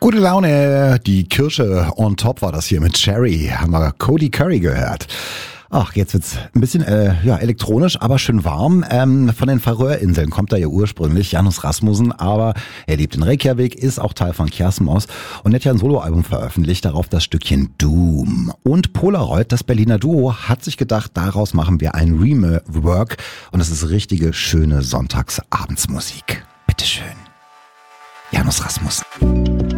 Gute Laune, die Kirsche on top war das hier mit Cherry, haben wir Cody Curry gehört. Ach, jetzt wird's ein bisschen elektronisch, aber schön warm. Von den Färöerinseln kommt er ja ursprünglich, Janus Rasmussen, aber er lebt in Reykjavik, ist auch Teil von Kiasmos und hat ja ein Soloalbum veröffentlicht, darauf das Stückchen Doom. Und Polaroid, das Berliner Duo, hat sich gedacht, daraus machen wir ein Rework und es ist richtige, schöne Sonntagsabendsmusik. Bitteschön. Janus Rasmussen.